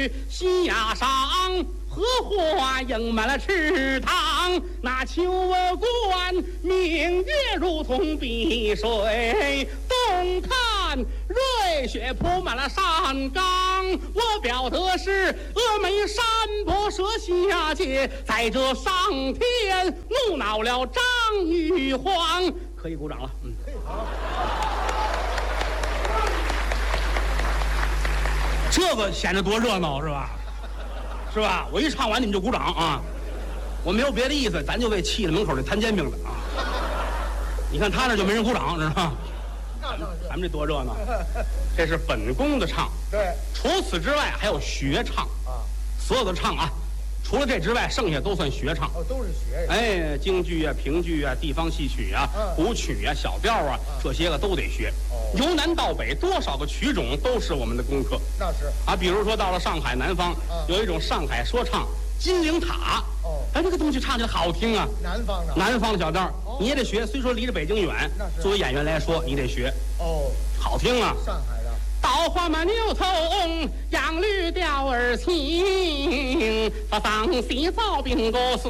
雨下上，荷花映满了池塘。那秋观明月如同碧水，东看瑞雪铺满了山岗。我表的是峨眉山伯舍下界，在这上天怒恼了张玉皇。可以鼓掌了。这个显得多热闹是吧？是吧？我一唱完你们就鼓掌啊！我没有别的意思，咱就为气了门口那摊煎饼的啊！你看他那就没人鼓掌，知道吗？咱们这多热闹！这是本宫的唱。 对， 除此之外还有学唱啊， 所有的唱啊，除了这之外，剩下都算学唱。 哦，都是学呀。 哎，京剧啊、评剧啊、地方戏曲啊、古曲啊、小调啊，这些个都得学。由南到北，多少个曲种都是我们的功课。 那是啊，比如说到了上海南方，有一种上海说唱《金陵塔》。 哦， 哎，这个东西唱起来好听啊。 南方的， 南方的小调，你也得学。虽说离着北京远，作为演员来说，你得学。 哦， 好听啊。 上海的。 稻花马牛头，杨绿调儿情，把桑西造饼狗